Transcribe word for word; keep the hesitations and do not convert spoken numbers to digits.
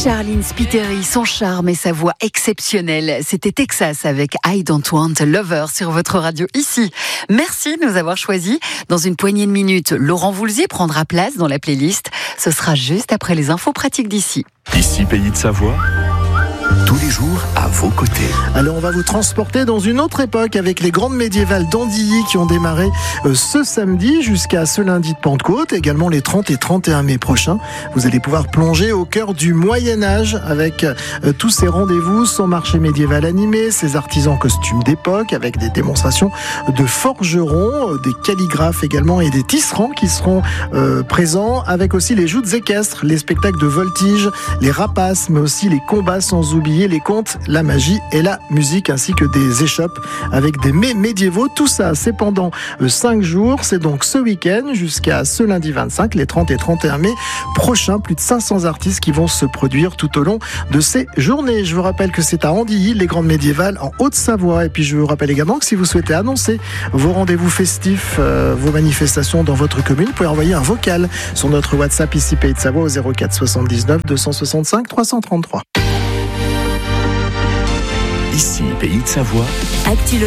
Charline Spiteri, son charme et sa voix exceptionnelle. C'était Texas avec I Don't Want a Lover sur votre radio ici. Merci de nous avoir choisis. Dans une poignée de minutes, Laurent Voulzier prendra place dans la playlist. Ce sera juste après les infos pratiques d'ici. Ici, Pays de Savoie. Tous les jours à vos côtés. Alors on va vous transporter dans une autre époque avec les grandes médiévales d'Andilly qui ont démarré euh, ce samedi jusqu'à ce lundi de Pentecôte, également les trente et trente et un mai prochains. Vous allez pouvoir plonger au cœur du Moyen-Âge avec euh, tous ces rendez-vous, son marché médiéval animé, ses artisans en costumes d'époque avec des démonstrations de forgerons, euh, des calligraphes également et des tisserands qui seront euh, présents, avec aussi les joutes équestres, les spectacles de voltige, les rapaces, mais aussi les combats sans oublier les contes, la magie et la musique, ainsi que des échoppes avec des mets médiévaux. Tout ça, c'est pendant cinq jours. C'est donc ce week-end jusqu'à ce lundi vingt-cinq, les trente et trente et un mai prochains. Plus de cinq cents artistes qui vont se produire tout au long de ces journées. Je vous rappelle que c'est à Andilly, les grandes médiévales en Haute-Savoie. Et puis je vous rappelle également que si vous souhaitez annoncer vos rendez-vous festifs, euh, vos manifestations dans votre commune, vous pouvez envoyer un vocal sur notre WhatsApp ici Pays de Savoie au zéro quatre soixante-dix-neuf deux cent soixante-cinq trois cent trente-trois. Ici, Pays de Savoie. Actu